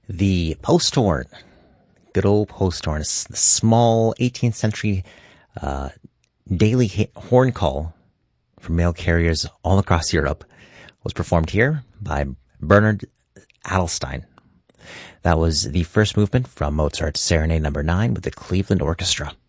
The post horn, good old post horn, it's the small 18th century daily horn call for mail carriers all across Europe, was performed here by Bernard Adelstein. That was the first movement from Mozart's Serenade No. 9 with the Cleveland Orchestra.